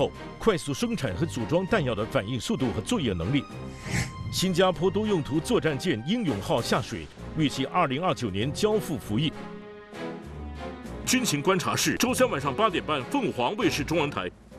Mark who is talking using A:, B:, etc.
A: 后，快速生产和组装弹药的反应速度和作业能力。新加坡多用途作战舰英勇号下水，预计2029年交付服役。军情观察室，周三晚上8点半，凤凰卫视中文台。